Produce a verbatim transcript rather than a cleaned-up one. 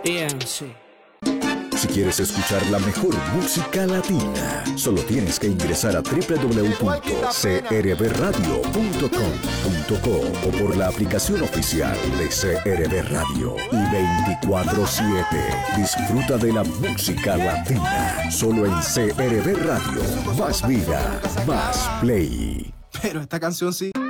E M C. Si quieres escuchar la mejor música latina, solo tienes que ingresar a doble u doble u doble u punto c r b radio punto com punto co o por la aplicación oficial de C R B Radio. Y veinticuatro siete, disfruta de la música latina, solo en C R B Radio. Más vida, más play. Pero esta canción sí.